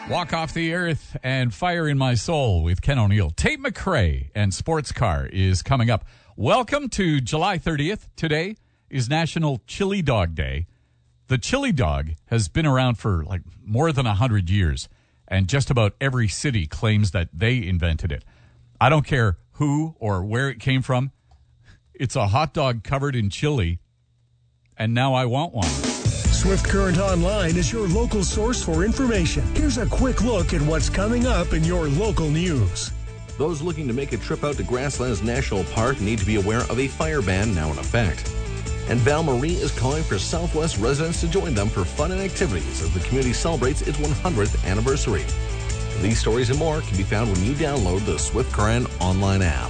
Walk Off the Earth and Fire in My Soul with Ken O'Neill. Tate McRae and Sports Car is coming up. Welcome to July 30th. Today is National Chili Dog Day. The chili dog has been around for like more than 100 years, and just about every city claims that they invented it. I don't care who or where it came from. It's a hot dog covered in chili, and now I want one. Swift Current Online is your local source for information. Here's a quick look at what's coming up in your local news. Those looking to make a trip out to Grasslands National Park need to be aware of a fire ban now in effect. And Val Marie is calling for Southwest residents to join them for fun and activities as the community celebrates its 100th anniversary. These stories and more can be found when you download the Swift Current Online app.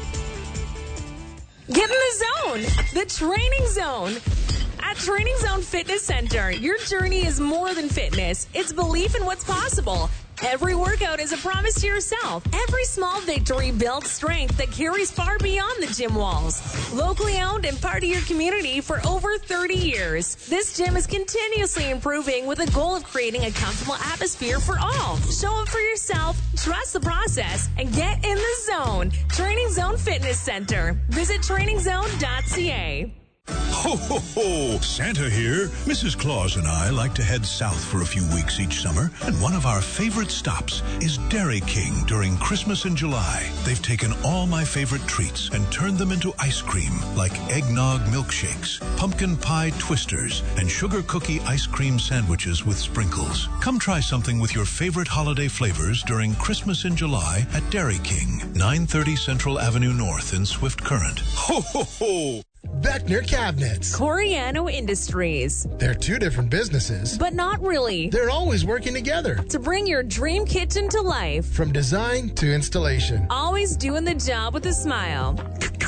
Get in the zone, the Training Zone. At Training Zone Fitness Center, your journey is more than fitness. It's belief in what's possible. Every workout is a promise to yourself. Every small victory builds strength that carries far beyond the gym walls. Locally owned and part of your community for over 30 years. This gym is continuously improving with a goal of creating a comfortable atmosphere for all. Show up for yourself, trust the process, and get in the zone. Training Zone Fitness Center. Visit trainingzone.ca. Ho, ho, ho! Santa here. Mrs. Claus and I like to head south for a few weeks each summer, and one of our favorite stops is Dairy King during Christmas in July. They've taken all my favorite treats and turned them into ice cream, like eggnog milkshakes, pumpkin pie twisters, and sugar cookie ice cream sandwiches with sprinkles. Come try something with your favorite holiday flavors during Christmas in July at Dairy King, 930 Central Avenue North in Swift Current. Ho, ho, ho! Beckner Cabinets. Coriano Industries. They're two different businesses, But not really. they're always working together. To bring your dream kitchen to life. From design to installation. Always doing the job with a smile.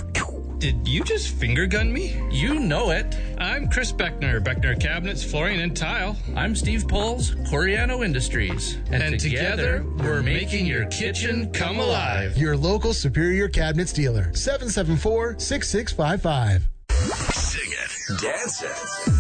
Did you just finger gun me? You know it. I'm Chris Beckner, Beckner Cabinets, Flooring, and Tile. I'm Steve Poles, Coriano Industries. And together, we're making your kitchen come alive. Your local Superior Cabinets dealer. 774-6655. Sing it. Dance it.